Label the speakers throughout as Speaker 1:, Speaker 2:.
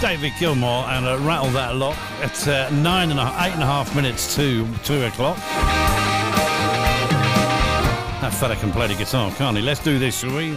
Speaker 1: David Gilmour and Rattle That Lock at 8.5 minutes to 2 o'clock. That fella can play the guitar, can't he? Let's do this, shall we?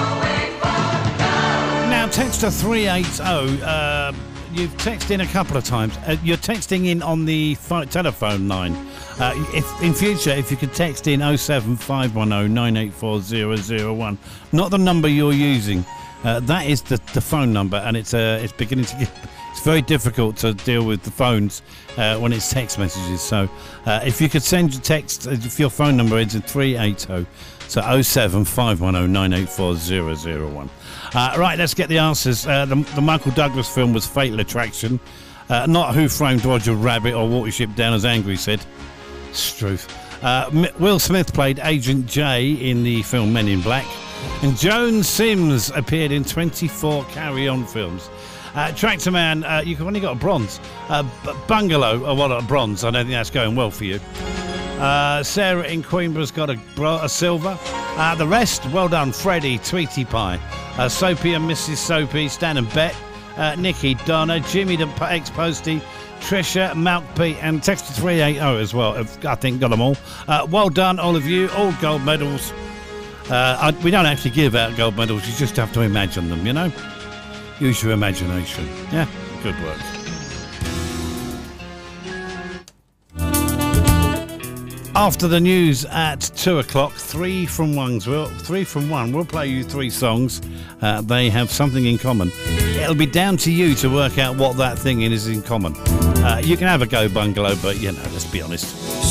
Speaker 1: Now, text to 380. You've texted in a couple of times. You're texting in on the telephone line. If in future, if you could text in 07510 984 001, not the number you're using. That is the phone number, and it's beginning to get. It's very difficult to deal with the phones when it's text messages. So if you could send your text, if your phone number ends in 380, so 07510 984 001. Right, let's get the answers. The Michael Douglas film was Fatal Attraction, not Who Framed Roger Rabbit or Watership Down, as Angry said. Struth. Will Smith played Agent J in the film Men in Black, and Joan Sims appeared in 24 Carry On films. Tractor Man, you've only got a bronze. Bungalow, a bronze. I don't think that's going well for you. Sarah in Queenborough's got a silver. The rest, well done. Freddie, Tweety Pie, Soapy and Mrs. Soapy, Stan and Bet, Nikki, Donna, Jimmy the ex-postie, Trisha, Malk P, and Text to 380 as well. I think got them all. Well done, all of you. All gold medals. We don't actually give out gold medals. You just have to imagine them, you know? Use your imagination. Yeah, good work. After the news at 2 o'clock, 3 from 1. We'll play you 3 songs. They have something in common. It'll be down to you to work out what that thing is in common. You can have a go, Bungalow, but, you know, let's be honest.